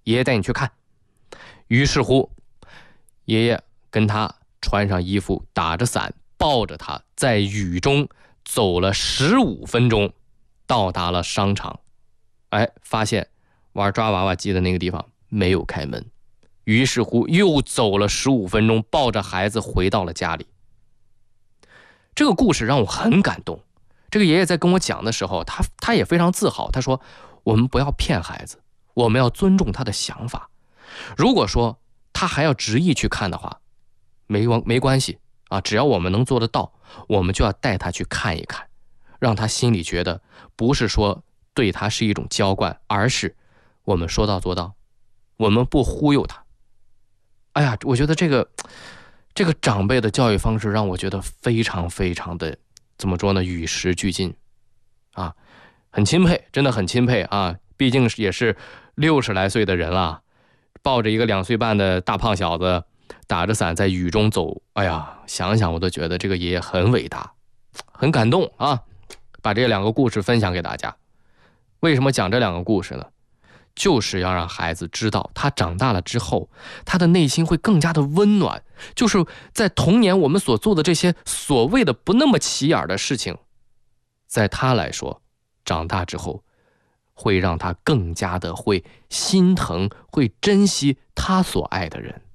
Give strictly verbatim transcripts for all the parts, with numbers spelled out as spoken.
爷爷带你去看。于是乎，爷爷跟他穿上衣服，打着伞，抱着他，在雨中走了十五分钟，到达了商场。哎，发现玩抓娃娃机的那个地方没有开门，于是乎又走了十五分钟，抱着孩子回到了家里。这个故事让我很感动。这个爷爷在跟我讲的时候，他他也非常自豪，他说我们不要骗孩子，我们要尊重他的想法。如果说他还要执意去看的话，没没关系啊，只要我们能做得到，我们就要带他去看一看，让他心里觉得不是说对他是一种娇惯，而是我们说到做到，我们不忽悠他。哎呀，我觉得这个这个长辈的教育方式让我觉得非常非常的怎么说呢，与时俱进啊，很钦佩，真的很钦佩啊！毕竟也是六十来岁的人了，抱着一个两岁半的大胖小子，打着伞在雨中走，哎呀，想想我都觉得这个爷爷很伟大，很感动啊！把这两个故事分享给大家。为什么讲这两个故事呢？就是要让孩子知道，他长大了之后，他的内心会更加的温暖。就是在童年我们所做的这些所谓的不那么起眼的事情，在他来说，长大之后会让他更加的会心疼，会珍惜他所爱的人。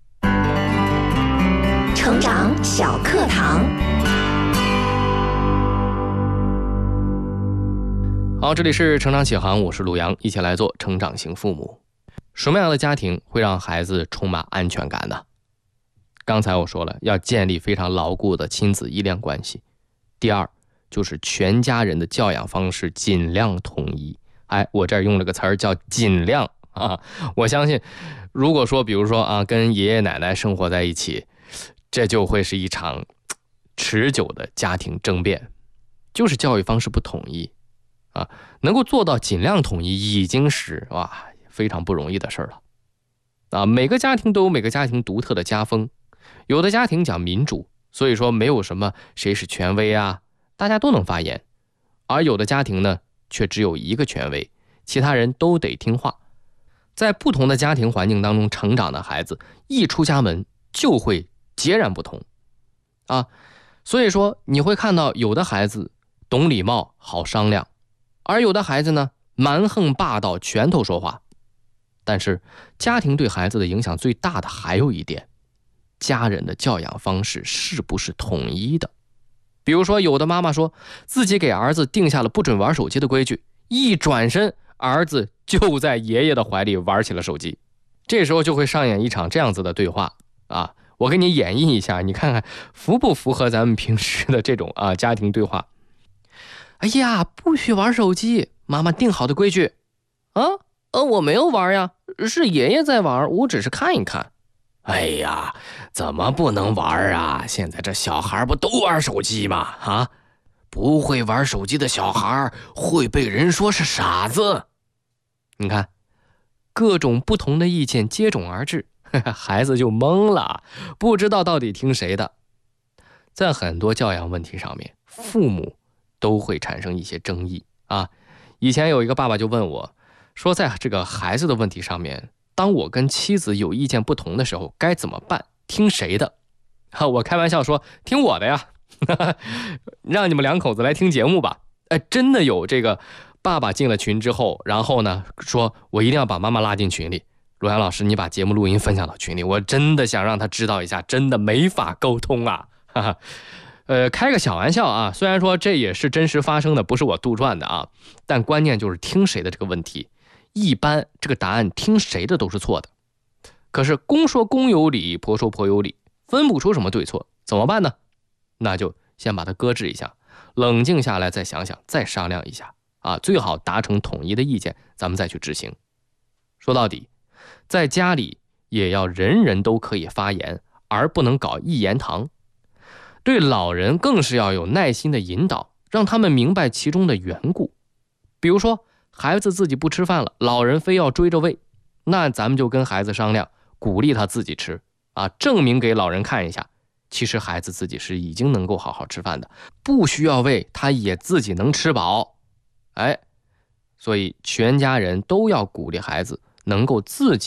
成长小课堂。 好，这里是成长启航，我是陆阳，一起来做成长型父母。什么样的家庭会让孩子充满安全感呢？刚才我说了，要建立非常牢固的亲子依恋关系。第二，就是全家人的教养方式尽量统一。哎，我这儿用了个词儿叫尽量啊。我相信，如果说比如说啊，跟爷爷奶奶生活在一起，这就会是一场持久的家庭争辩，就是教育方式不统一。啊，能够做到尽量统一，已经是哇非常不容易的事了。啊，每个家庭都有每个家庭独特的家风，有的家庭讲民主，所以说没有什么谁是权威啊，大家都能发言；而有的家庭呢，却只有一个权威，其他人都得听话。在不同的家庭环境当中成长的孩子，一出家门就会截然不同。啊，所以说你会看到有的孩子懂礼貌，好商量。而有的孩子呢，蛮横霸道，拳头说话。但是家庭对孩子的影响最大的还有一点，家人的教养方式是不是统一的？比如说有的妈妈说自己给儿子定下了不准玩手机的规矩，一转身儿子就在爷爷的怀里玩起了手机。这时候就会上演一场这样子的对话啊，我给你演绎一下，你看看符不符合咱们平时的这种啊家庭对话。哎呀，不许玩手机，妈妈定好的规矩。啊，呃，我没有玩呀，是爷爷在玩，我只是看一看。哎呀，怎么不能玩啊？现在这小孩不都玩手机吗？啊，不会玩手机的小孩会被人说是傻子。你看，各种不同的意见接踵而至，孩子就懵了，不知道到底听谁的。在很多教养问题上面，父母都会产生一些争议啊。以前有一个爸爸就问我说，在这个孩子的问题上面，当我跟妻子有意见不同的时候该怎么办？听谁的？啊，我开玩笑说听我的呀，让你们两口子来听节目吧。哎，真的有这个爸爸进了群之后，然后呢说我一定要把妈妈拉进群里，陆阳老师你把节目录音分享到群里，我真的想让他知道一下，真的没法沟通啊。哈哈，呃，开个小玩笑啊，虽然说这也是真实发生的，不是我杜撰的啊，但关键就是听谁的这个问题，一般这个答案听谁的都是错的。可是公说公有理，婆说婆有理，分不出什么对错，怎么办呢？那就先把它搁置一下，冷静下来再想想，再商量一下啊，最好达成统一的意见，咱们再去执行。说到底，在家里也要人人都可以发言，而不能搞一言堂。对老人更是要有耐心的引导，让他们明白其中的缘故。比如说孩子自己不吃饭了，老人非要追着喂，那咱们就跟孩子商量，鼓励他自己吃啊，证明给老人看一下，其实孩子自己是已经能够好好吃饭的，不需要喂，他也自己能吃饱。哎，所以全家人都要鼓励孩子能够自己